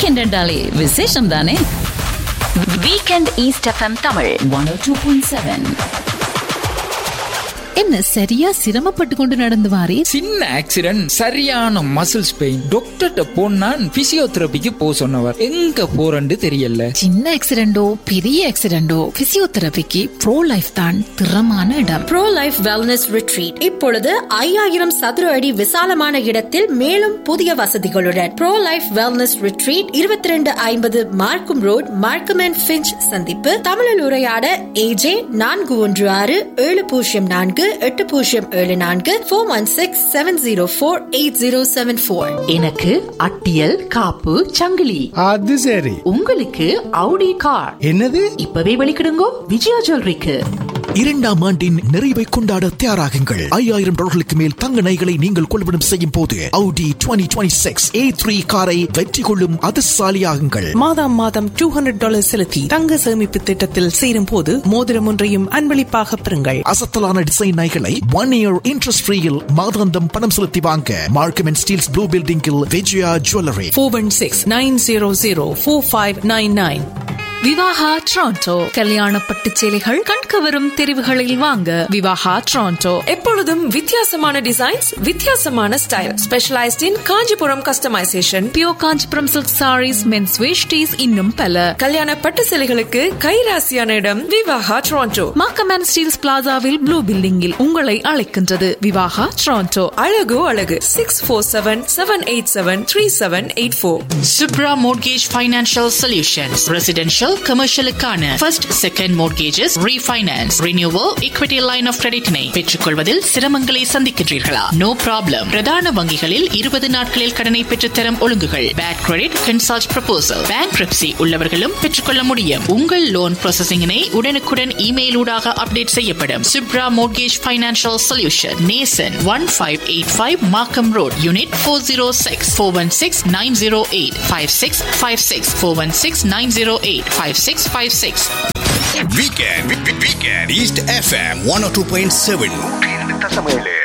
Weekend என்றாலே விசேஷம் தானே. Weekend east FM Tamil 102.7. என்ன சரியா சிரமப்பட்டு கொண்டு நடந்து வாரே? சின்ன ஆக்சிடென்ட், சரியான மசில்ஸ் பெயின். டாக்டர்கிட்ட போனா பிசியோதெரபிக்கு போ சொன்னவர். எங்க போறன்னு தெரியல. சின்ன ஆக்சிடென்டோ பெரிய ஆக்சிடென்டோ பிசியோதெரபிக்கு ப்ரோ லைஃப் தான் திறமான இடம். ப்ரோ லைஃப் வெல்னஸ் ரிட்ரீட் இப்பொழுது 5000 சதுர அடி விசாலமான இடத்தில் மேலும் புதிய வசதிகளுடன் ப்ரோ லைஃப் வெல்னஸ் ரிட்ரீட் 2250 மார்க்கம் ரோட், மார்க்கம் அண்ட் ஃபிஞ்ச் சந்திப்பு. தமிழில் உரையாட AJ 416-704 8074 416-704-8074. எனக்கு அட்டியல் காப்பு சங்கிலி. அது சரி. உங்களுக்கு Audi கார். என்னது? இப்பவே வெளிக்கிடுங்கோ விஜயா ஜுவல்லரிக்கு. 2ஆம் ஆண்டின் நிறைவை கொண்டாட தயாராகுங்கள். $5000 மேல் தங்க நகைகளை நீங்கள் கொள்வனம் செய்யும் போது Audi 2026 A3 காரை வெற்றி கொள்ளும் அதிர்ஷ்டசாலியாகுங்கள். மாதம் $200 செலுத்தி தங்க சேமிப்பு திட்டத்தில் சேரும் போது மோதிரம் ஒன்றையும் அன்பளிப்பாக பெறுங்கள். அசத்தலான டிசைன் நகைகளை 1 year இன்ட்ரெஸ்ட் ஃப்ரீயில் மாதாந்தம் பணம் செலுத்தி வாங்க மார்க்கம் அண்ட் ஸ்டீல்ஸ் ப்ளூ பில்டிங்கில் விஜயா ஜுவல்லரி. 416-900-4599. விவாகா டொரண்டோ கல்யாண பட்டு சேலைகள் கண்கவரும் தெரிவுகளில் வாங்க விவாகா டொரண்டோ. எப்பொழுதும் வித்தியாசமான டிசைன்ஸ், வித்தியாசமான ஸ்டைல், ஸ்பெஷலைஸ்ட் இன் Kanchipuram customisation, pure Kanchipuram silk saris, men's veshtis, இன்னும் பல. கல்யாண பட்டு சேலைகளுக்கு கைராசியான இடம் Vivaha Toronto. Markham and Steeles பிளாசாவில் blue பில்டிங்கில் உங்களை அழைக்கின்றது விவாகா டொரண்டோ. அழகு அழகு 647-787-3784. Subra Mortgage Financial Solutions. Residential கமர்ஷியலுக்கான first second mortgages, refinance, renewal, equity line of கிரெடிட்டினை பெற்றுக்கொள்வதில் சிரமங்களை சந்திக்கின்றீர்களா? No problem. பிரதான வங்கிகளில் 20 நாட்களில் கடனை பெற்றுத்தரும் ஒழுங்குகள். Bad credit consult proposal, bankruptcy உள்ளவர்களும் பெற்றுக்கொள்ள முடியும். உங்கள் லோன் ப்ராசஸிங்கினை உடனுக்குடன் இமெயில் ஊடாக அப்டேட் செய்யப்படும். Subra Mortgage Financial Solution, நேசன் 1585 மார்க்கம் road, unit 406. 416-908-5656. 416-908-5656. Weekend East FM 102.7.